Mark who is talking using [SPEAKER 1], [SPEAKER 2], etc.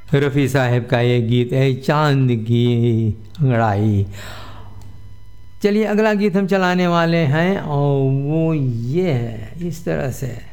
[SPEAKER 1] रफ़ी साहब का ये गीत है चांद की अंगड़ाई। चलिए अगला गीत हम चलाने वाले हैं और वो ये है इस तरह से।